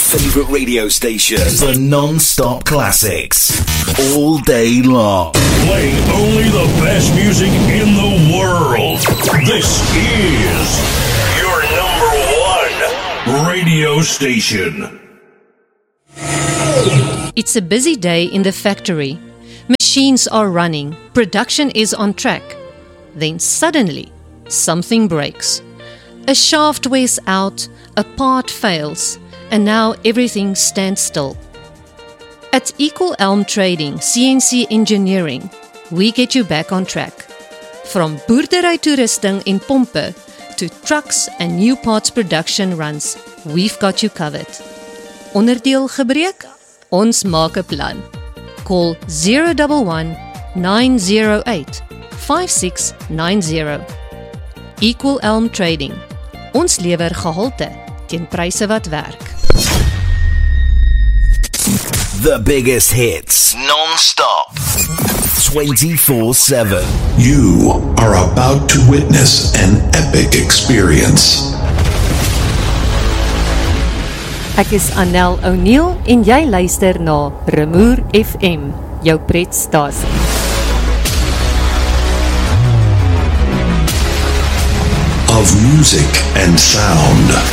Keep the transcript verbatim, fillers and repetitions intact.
favorite radio station for non-stop classics all day long. Playing only the best music in the world. This is your number one radio station. It's a busy day in the factory. Machines are running. Production is on track. Then suddenly, something breaks. A shaft wears out, a part fails, and now everything stands still. At Equal Elm Trading, C N C Engineering, we get you back on track. From boerdery toerusting en pompe to trucks and new parts production runs, we've got you covered. Onderdeel gebreek? Ons maak 'n plan. Call zero one one, nine zero eight, five six nine zero. Equal Elm Trading. Ons lewer gehalte teen pryse wat werk. The biggest hits, non-stop, twenty-four seven. You are about to witness an epic experience. Ek is Anel O'Neill en jy luister na Remoer F M, jou pretstasie. Of music and sound.